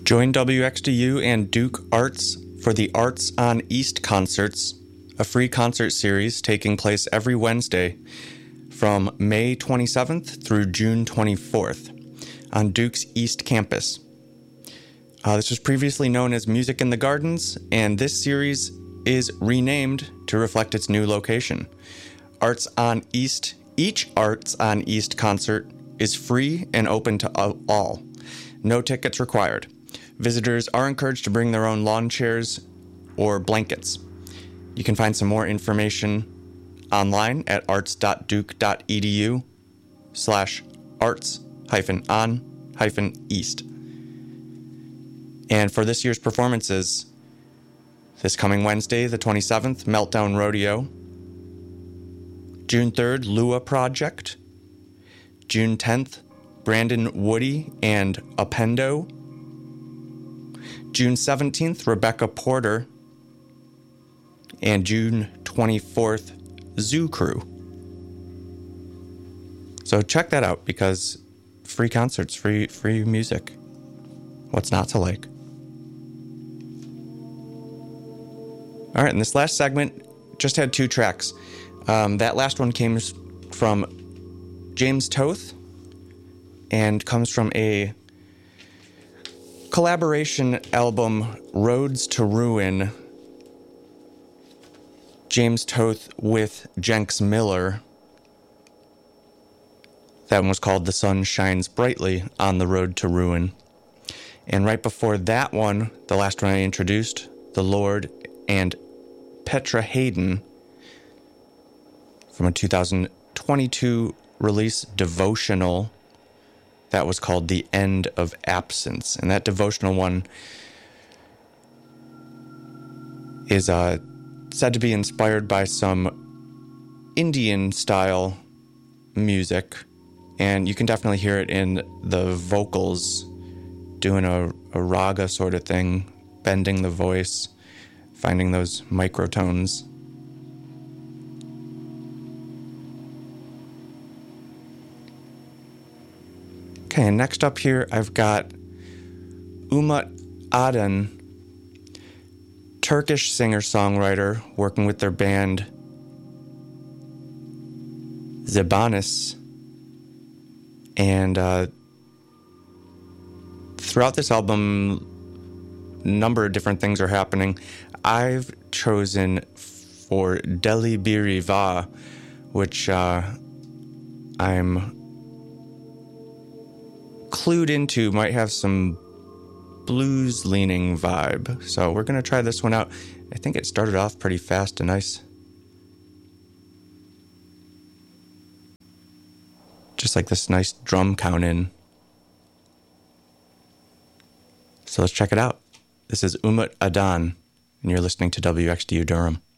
Join WXDU and Duke Arts for the Arts on East concerts, a free concert series taking place every Wednesday from May 27th through June 24th on Duke's East Campus. This was previously known as Music in the Gardens, and this series is renamed to reflect its new location. Arts on East. Each Arts on East concert is free and open to all. No tickets required. Visitors are encouraged to bring their own lawn chairs or blankets. You can find some more information online at arts.duke.edu/arts-on-east. And for this year's performances, this coming Wednesday, the 27th, Meltdown Rodeo. June 3rd, Lua Project. June 10th, Brandon Woody and Appendo. June 17th, Rebecca Porter. And June 24th, Zoo Crew. So check that out, because free concerts, free music. What's not to like? All right, and this last segment just had 2 tracks. That last one came from James Toth and comes from a collaboration album, Roads to Ruin. James Toth with Jenks Miller. That one was called The Sun Shines Brightly on the Road to Ruin. And right before that one, the last one I introduced, The Lord and Petra Hayden, from a 2022 release, Devotional, that was called The End of Absence. And that devotional one is said to be inspired by some Indian-style music. And you can definitely hear it in the vocals, doing a raga sort of thing, bending the voice, finding those microtones. Okay, and next up here, I've got Umut Adan, Turkish singer-songwriter working with their band Zebanis. And throughout this album, a number of different things are happening. I've chosen for Deli Biri Va, which I'm clued into, might have some blues-leaning vibe. So we're going to try this one out. I think it started off pretty fast and nice. Just like this nice drum count in. So let's check it out. This is Umut Adan, and you're listening to WXDU Durham.